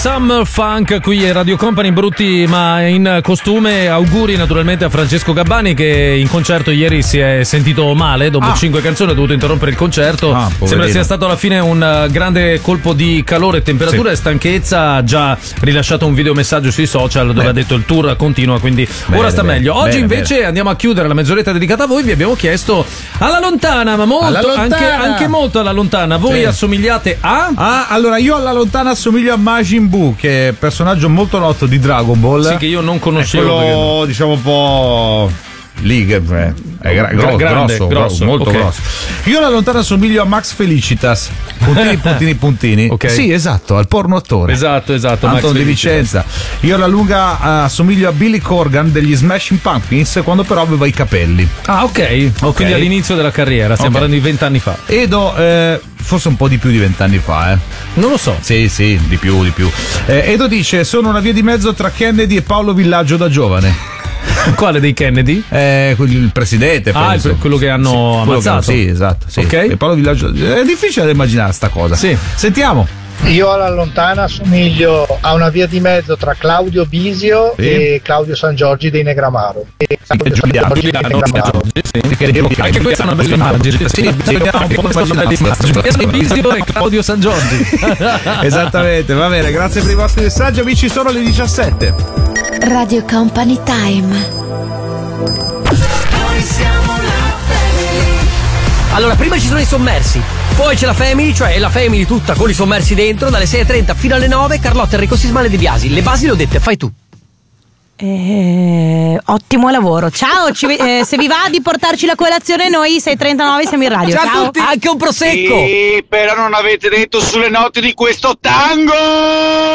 Summer Funk qui a Radio Company, brutti ma in costume. Auguri naturalmente a Francesco Gabbani che in concerto ieri si è sentito male, dopo 5 canzoni ha dovuto interrompere il concerto. Sembra sia stato alla fine un grande colpo di calore, temperatura e stanchezza. Ha già rilasciato un videomessaggio sui social dove ha detto il tour continua, quindi ora sta meglio. Oggi invece andiamo a chiudere la mezz'oretta dedicata a voi. Vi abbiamo chiesto alla lontana, ma molto, alla lontana. Anche molto alla lontana. Voi assomigliate a? Allora io alla lontana assomiglio a Majin Buu, che è un personaggio molto noto di Dragon Ball. Sì, che io non conoscevo. Quello, diciamo, un po' lì che è grosso, molto grosso. Io alla lontana assomiglio a Max Felicitas. Puntini. Ok. Sì, esatto, al porno attore. Esatto. Anton di Vicenza. Io alla lunga assomiglio a Billy Corgan degli Smashing Pumpkins, quando però aveva i capelli. Ok. Quindi all'inizio della carriera, stiamo parlando di 20 anni fa. Edo, forse un po' di più di 20 anni fa, Non lo so. Sì, di più. Edo dice: sono una via di mezzo tra Kennedy e Paolo Villaggio da giovane. Quale dei Kennedy? Il presidente, penso. Quello che hanno ammazzato. Sì, esatto. Sì. Ok. E Paolo Villaggio. È difficile da immaginare sta cosa. Sì. Sentiamo. Io alla lontana assomiglio a una via di mezzo tra Claudio Bisio e Claudio San Giorgi dei Negramaro. Anche questa è una bella immagine. Sì, vediamo un po' Bisio e Claudio San Giorgi. Esattamente, va bene, grazie per i vostri messaggi, amici, sono le 17. Radio Company Time. Allora, prima ci sono i sommersi, poi c'è la Family, cioè la Family tutta con i sommersi dentro, dalle 6:30 fino alle 9, Carlotta, Enrico Sismale De Biasi. Le basi le ho dette, fai tu. Ottimo lavoro. Ciao, se vi va di portarci la colazione, noi 6:39 siamo in radio. Ciao a tutti, anche un prosecco. Sì, però non avete detto sulle note di questo tango.